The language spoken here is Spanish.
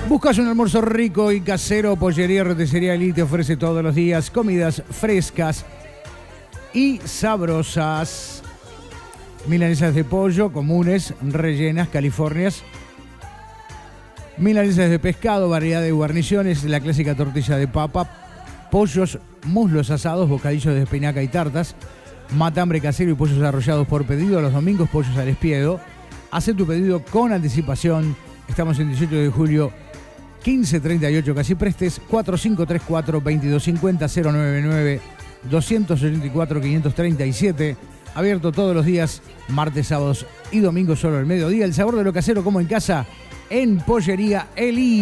¿Buscas un almuerzo rico y casero? Pollería Roticería Elite te ofrece todos los días comidas frescas y sabrosas. Milanesas de pollo, comunes, rellenas, californias. Milanesas de pescado, variedad de guarniciones, la clásica tortilla de papa, pollos, muslos asados, bocadillos de espinaca y tartas, matambre casero y pollos arrollados por pedido. Los domingos, pollos al espiedo. Haz tu pedido con anticipación. Estamos en 18 de julio, 1538, Casi Prestes, 4534-2250, 099-284-537. Abierto todos los días, martes, sábados y domingos, solo al mediodía. El sabor de lo casero como en casa, en Pollería Eli.